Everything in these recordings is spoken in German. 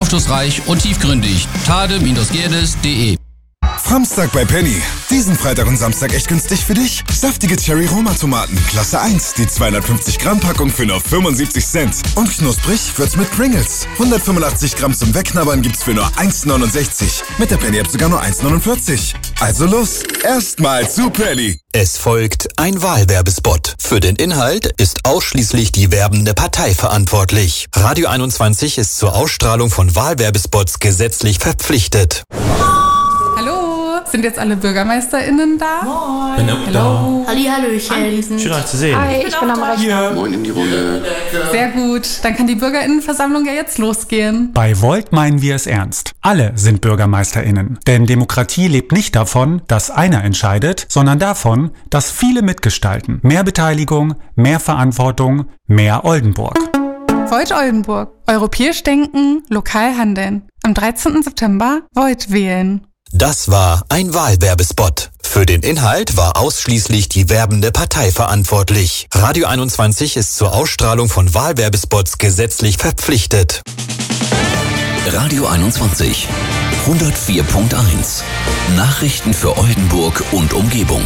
aufschlussreich und tiefgründig. Tade-Gerdes.de. Samstag bei Penny. Diesen Freitag und Samstag echt günstig für dich. Saftige Cherry-Roma-Tomaten, Klasse 1, die 250 Gramm Packung für nur 75 Cent. Und knusprig wird's mit Pringles. 185 Gramm zum Wegknabbern gibt's für nur 1,69. Mit der Penny-App sogar nur 1,49. Also los, erstmal zu Penny. Es folgt ein Wahlwerbespot. Für den Inhalt ist ausschließlich die werbende Partei verantwortlich. Radio 21 ist zur Ausstrahlung von Wahlwerbespots gesetzlich verpflichtet. Hallo, sind jetzt alle BürgermeisterInnen da? Moin. Bin auch da. Hallöchen. Schön euch zu sehen. Hi, ich bin am Rechner. Moin in die Runde. Sehr gut, dann kann die BürgerInnenversammlung ja jetzt losgehen. Bei Volt meinen wir es ernst. Alle sind BürgermeisterInnen. Denn Demokratie lebt nicht davon, dass einer entscheidet, sondern davon, dass viele mitgestalten. Mehr Beteiligung, mehr Verantwortung, mehr Oldenburg. Volt Oldenburg. Europäisch denken, lokal handeln. Am 13. September Volt wählen. Das war ein Wahlwerbespot. Für den Inhalt war ausschließlich die werbende Partei verantwortlich. Radio 21 ist zur Ausstrahlung von Wahlwerbespots gesetzlich verpflichtet. Radio 21 104.1 Nachrichten für Oldenburg und Umgebung.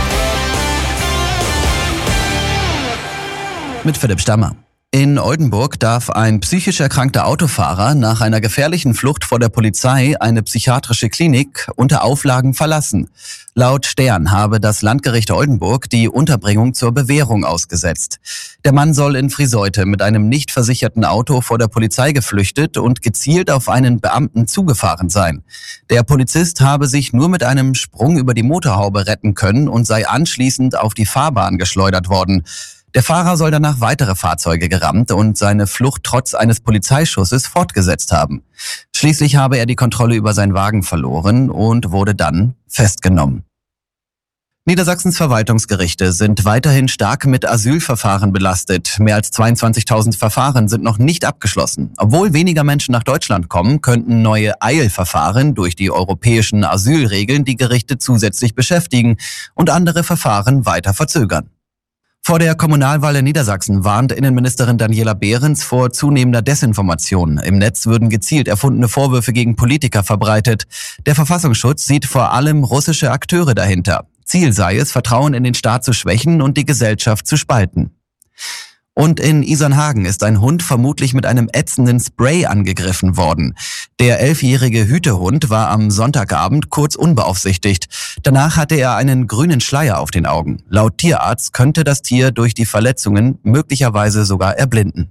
Mit Philipp Stammer. In Oldenburg darf ein psychisch erkrankter Autofahrer nach einer gefährlichen Flucht vor der Polizei eine psychiatrische Klinik unter Auflagen verlassen. Laut Stern habe das Landgericht Oldenburg die Unterbringung zur Bewährung ausgesetzt. Der Mann soll in Friseute mit einem nicht versicherten Auto vor der Polizei geflüchtet und gezielt auf einen Beamten zugefahren sein. Der Polizist habe sich nur mit einem Sprung über die Motorhaube retten können und sei anschließend auf die Fahrbahn geschleudert worden. Der Fahrer soll danach weitere Fahrzeuge gerammt und seine Flucht trotz eines Polizeischusses fortgesetzt haben. Schließlich habe er die Kontrolle über seinen Wagen verloren und wurde dann festgenommen. Niedersachsens Verwaltungsgerichte sind weiterhin stark mit Asylverfahren belastet. Mehr als 22.000 Verfahren sind noch nicht abgeschlossen. Obwohl weniger Menschen nach Deutschland kommen, könnten neue Eilverfahren durch die europäischen Asylregeln die Gerichte zusätzlich beschäftigen und andere Verfahren weiter verzögern. Vor der Kommunalwahl in Niedersachsen warnt Innenministerin Daniela Behrens vor zunehmender Desinformation. Im Netz würden gezielt erfundene Vorwürfe gegen Politiker verbreitet. Der Verfassungsschutz sieht vor allem russische Akteure dahinter. Ziel sei es, Vertrauen in den Staat zu schwächen und die Gesellschaft zu spalten. Und in Isernhagen ist ein Hund vermutlich mit einem ätzenden Spray angegriffen worden. Der 11-jährige Hütehund war am Sonntagabend kurz unbeaufsichtigt. Danach hatte er einen grünen Schleier auf den Augen. Laut Tierarzt könnte das Tier durch die Verletzungen möglicherweise sogar erblinden.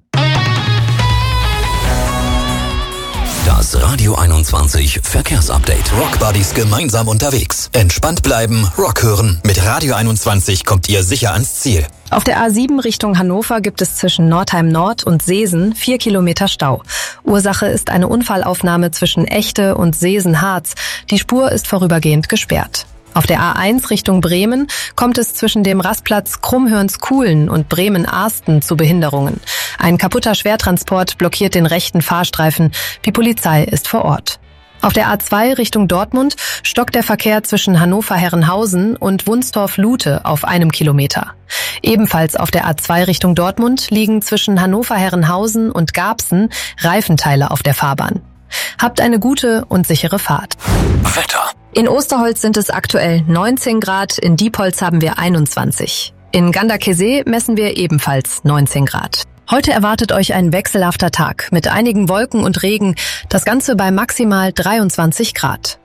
Das Radio 21 Verkehrsupdate. Rockbuddies gemeinsam unterwegs. Entspannt bleiben, Rock hören. Mit Radio 21 kommt ihr sicher ans Ziel. Auf der A7 Richtung Hannover gibt es zwischen Northeim Nord und Seesen 4 Kilometer Stau. Ursache ist eine Unfallaufnahme zwischen Echte und Seesen-Harz. Die Spur ist vorübergehend gesperrt. Auf der A1 Richtung Bremen kommt es zwischen dem Rastplatz Krummhörns-Kuhlen und Bremen-Arsten zu Behinderungen. Ein kaputter Schwertransport blockiert den rechten Fahrstreifen. Die Polizei ist vor Ort. Auf der A2 Richtung Dortmund stockt der Verkehr zwischen Hannover-Herrenhausen und Wunstorf-Lute auf 1 Kilometer. Ebenfalls auf der A2 Richtung Dortmund liegen zwischen Hannover-Herrenhausen und Garbsen Reifenteile auf der Fahrbahn. Habt eine gute und sichere Fahrt. Wetter. In Osterholz sind es aktuell 19 Grad, in Diepholz haben wir 21. In Ganderkesee messen wir ebenfalls 19 Grad. Heute erwartet euch ein wechselhafter Tag mit einigen Wolken und Regen, das Ganze bei maximal 23 Grad.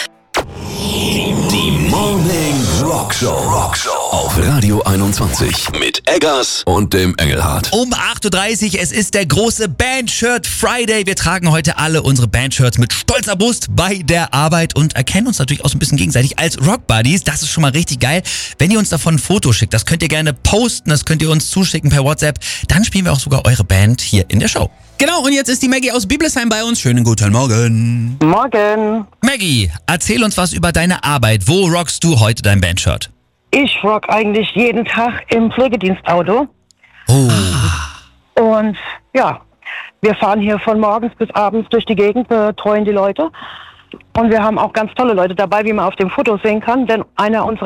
Die Morning Rock Show auf Radio 21 mit Eggers und dem Engelhardt. Um 8.30 Uhr, es ist der große Bandshirt Friday. Wir tragen heute alle unsere Bandshirts mit stolzer Brust bei der Arbeit und erkennen uns natürlich auch so ein bisschen gegenseitig als Rock Buddies. Das ist schon mal richtig geil. Wenn ihr uns davon ein Foto schickt, das könnt ihr gerne posten, das könnt ihr uns zuschicken per WhatsApp. Dann spielen wir auch sogar eure Band hier in der Show. Genau, und jetzt ist die Maggie aus Bibelsheim bei uns. Schönen guten Morgen. Morgen. Maggie, erzähl uns was über deine Arbeit. Wo rockst du heute dein Bandshirt? Ich rock eigentlich jeden Tag im Pflegedienstauto. Oh. Und ja, wir fahren hier von morgens bis abends durch die Gegend, betreuen die Leute. Und wir haben auch ganz tolle Leute dabei, wie man auf dem Foto sehen kann. Denn einer unserer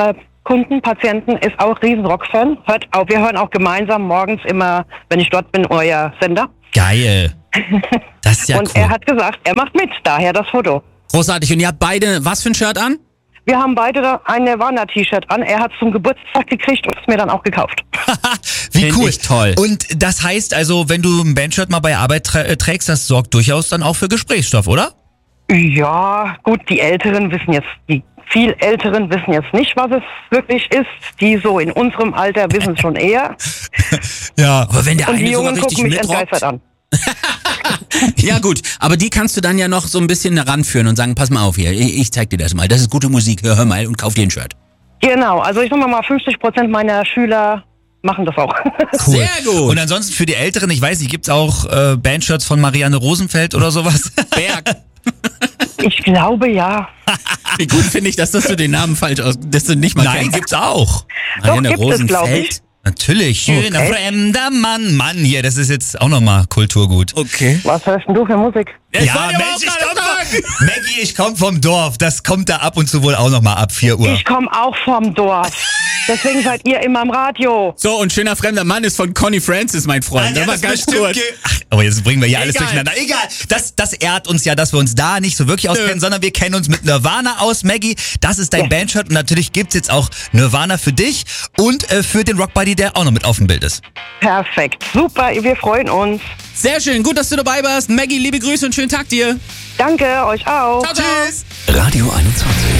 Kunden, Patienten, ist auch riesen Rock-Fan. Wir hören auch gemeinsam morgens immer, wenn ich dort bin, euer Sender. Geil. Das ist ja und cool. er hat gesagt, er macht mit, daher das Foto. Großartig. Und ihr habt beide was für ein Shirt an? Wir haben beide ein Nirvana-T-Shirt an. Er hat es zum Geburtstag gekriegt und es mir dann auch gekauft. Wie cool. Ich toll. Und das heißt also, wenn du ein Bandshirt mal bei Arbeit trägst, das sorgt durchaus dann auch für Gesprächsstoff, oder? Ja, gut, die viel Älteren wissen jetzt nicht, was es wirklich ist. Die so in unserem Alter wissen es schon eher. Ja, aber wenn der und die eine sogar Jungen richtig gucken mich mitrockt. entgeistert an. Ja gut, aber die kannst du dann ja noch so ein bisschen ranführen und sagen, pass mal auf hier, ich zeig dir das mal. Das ist gute Musik, hör mal und kauf dir ein Shirt. Genau, also ich sag mal 50% meiner Schüler machen das auch. Cool. Sehr gut. Und ansonsten für die Älteren, ich weiß nicht, gibt's auch Bandshirts von Marianne Rosenfeld oder sowas? Berg. Ich glaube ja. Wie gut finde ich, dass du den Namen falsch dass du nicht mal Nein, kennst. gibt's auch. Marianne Doch, gibt es, glaub Rosenfeld. ich. Natürlich, schöner Okay. fremder Mann hier, das ist jetzt auch nochmal Kulturgut. Okay. Was hörst denn du für Musik? Ich wollte aber auch ich gerade komm sagen. Maggie, ich komm vom Dorf, das kommt da ab und zu wohl auch nochmal ab 4 Uhr. Ich komme auch vom Dorf. Deswegen seid ihr immer im Radio. So, und schöner fremder Mann ist von Connie Francis, mein Freund. Ja, Das war das ganz bestimmt kurz. Ach, aber jetzt bringen wir hier alles Egal. durcheinander. Egal, das ehrt uns ja, dass wir uns da nicht so wirklich auskennen, sondern wir kennen uns mit Nirvana aus. Maggie, das ist dein Bandshirt und natürlich gibt's jetzt auch Nirvana für dich und für den Rockbuddy, der auch noch mit auf dem Bild ist. Perfekt. Super, wir freuen uns. Sehr schön, gut, dass du dabei warst. Maggie, liebe Grüße und schönen Tag dir. Danke, euch auch. Ciao, ciao. Tschüss. Radio 21.